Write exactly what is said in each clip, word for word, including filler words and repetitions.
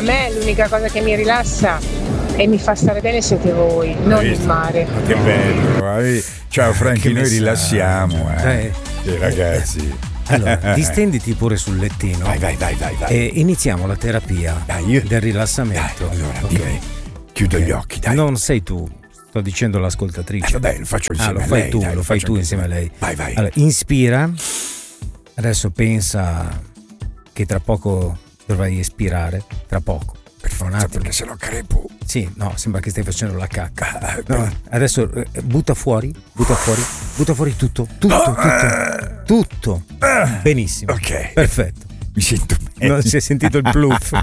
A me l'unica cosa che mi rilassa e mi fa stare bene siete voi, non il mare. Ma che bello. Ciao Franchi, noi rilassiamo. Eh. Eh, ragazzi. Allora, distenditi pure sul lettino. Vai, vai, vai, vai, vai. E iniziamo la terapia dai, io... del rilassamento. Dai, allora, okay. dimmi. Chiudo okay. gli occhi, dai. Non sei tu, sto dicendo l'ascoltatrice. Eh, vabbè, lo faccio insieme ah, lo a fai lei. Tu, dai, lo fai tu insieme tu. a lei. Vai, vai. Allora, inspira. Adesso pensa che tra poco dovrai espirare. Tra poco. Per forza, perché sennò crepo. Sì, no, sembra che stai facendo la cacca. No, adesso eh, butta fuori, butta fuori, butta fuori tutto, tutto, tutto, tutto. Benissimo. Ok. Perfetto. Mi sento bene. Non si è sentito il bluff.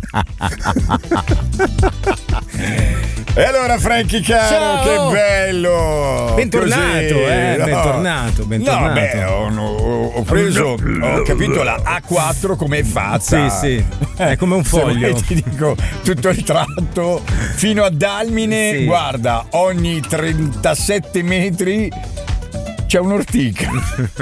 E allora Franchi caro, ciao. Che bello! Bentornato, Così, eh, no. bentornato, bentornato. No, beh, ho, ho preso, ho capito la A quattro come è fatta. Sì, sì, è come un foglio. Se vuoi, ti dico, tutto il tratto fino a Dalmine, sì. Guarda, ogni trentasette metri c'è un'ortica.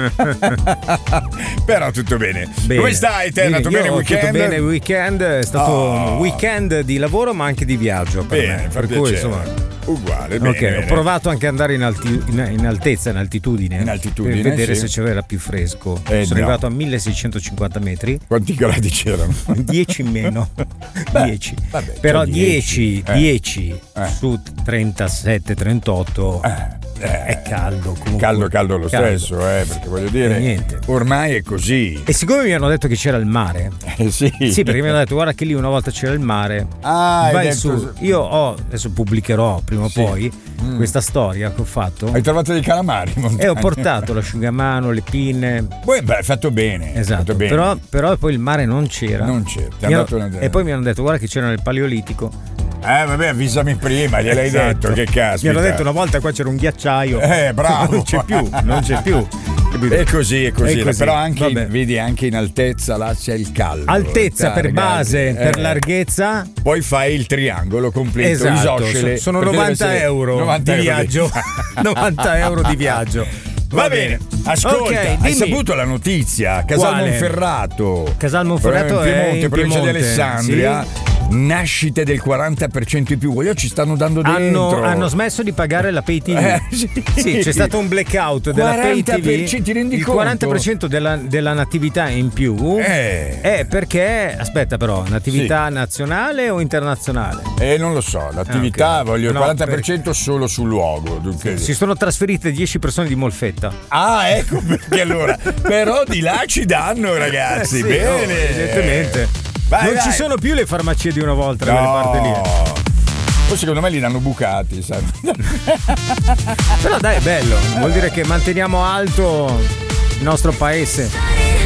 Però tutto bene. bene. Come stai, te? È andato bene il weekend? Tutto bene il weekend, è stato oh. un weekend di lavoro ma anche di viaggio per bene, me. Fa per piacere. cui insomma uguale, bene, ok, bene. Ho provato anche ad andare in, alti, in, in altezza, in altitudine, in altitudine per vedere sì. se c'era più fresco. Eh, Sono no. arrivato a milleseicentocinquanta metri. Quanti gradi c'erano? dieci in meno. dieci. Vabbè, però dieci, dieci eh. su trentasette trentotto eh. Eh, è caldo comunque. caldo caldo lo caldo. stesso eh, perché voglio dire niente. Ormai è così. E siccome mi hanno detto che c'era il mare eh, sì. sì, perché mi hanno detto guarda che lì una volta c'era il mare, ah, vai detto... su. Io ho adesso pubblicherò prima o sì. poi mm. questa storia che ho fatto. Hai trovato dei calamari in montagna. E ho portato l'asciugamano, le pinne. Poi beh, hai fatto bene. Esatto. Fatto bene. Però, però poi il mare non c'era. Non c'era. Ti hanno... dato una... E poi mi hanno detto guarda che c'era nel Paleolitico. Eh vabbè, avvisami prima, gliel'hai esatto. detto, che caspita. Mi hanno detto una volta qua c'era un ghiacciaio. Eh, bravo. Non c'è più, non c'è più. È così, è così. È così. Però anche in, Vabbè. vedi anche in altezza là c'è il caldo. Altezza ah, per ragazzi, base, eh. per larghezza. Poi fai il triangolo completo, esatto. isoscele. Sono novanta euro novanta di euro viaggio. novanta euro di viaggio. Va, Va bene. bene, ascolta, okay, hai saputo la notizia? Casal Quale? Monferrato. Casal Monferrato in Piemonte, è in provincia Piemonte, di Alessandria. Sì. Nascite del quaranta per cento in più. Voglio ci stanno dando dentro. Hanno, hanno smesso di pagare la Pay T V. Eh, sì. sì, c'è stato un blackout della Pay T V. Ti rendi il conto? quaranta per cento della, della natività in più eh. è perché aspetta però, natività sì. nazionale o internazionale? Eh non lo so, l'attività ah, okay. voglio il no, quaranta per cento per... solo sul luogo. Sì, si sono trasferite dieci persone di Molfetta. Ah, ecco perché allora. Però di là ci danno, ragazzi. Eh sì, bene. Oh, evidentemente. Vai, non vai. Ci sono più le farmacie di una volta da no. quelle parti lì. Poi secondo me li danno bucati, sai? Però dai, è bello. Vuol dire che manteniamo alto il nostro paese.